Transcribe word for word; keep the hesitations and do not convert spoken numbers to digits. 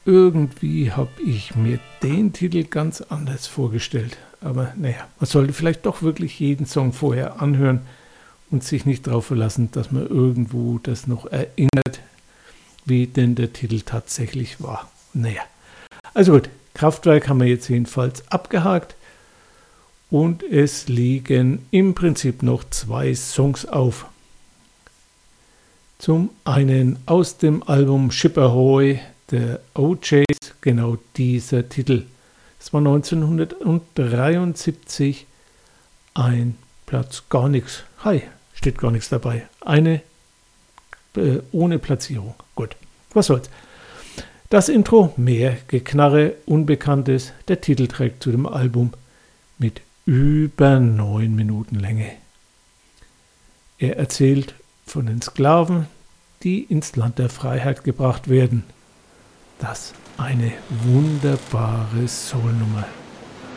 irgendwie habe ich mir den Titel ganz anders vorgestellt. Aber naja, man sollte vielleicht doch wirklich jeden Song vorher anhören und sich nicht darauf verlassen, dass man irgendwo das noch erinnert, wie denn der Titel tatsächlich war. Naja, also gut, Kraftwerk haben wir jetzt jedenfalls abgehakt und es liegen im Prinzip noch zwei Songs auf. Zum einen aus dem Album Ship Ahoy, der O Js, genau dieser Titel. Es war neunzehnhundertdreiundsiebzig ein Platz gar nichts. Hi, steht gar nichts dabei. Eine äh, ohne Platzierung. Gut, was soll's. Das Intro, mehr Geknarre, Unbekanntes. Der Titeltrack zu dem Album mit über neun Minuten Länge. Er erzählt von den Sklaven, die ins Land der Freiheit gebracht werden. Das eine wunderbare Soulnummer.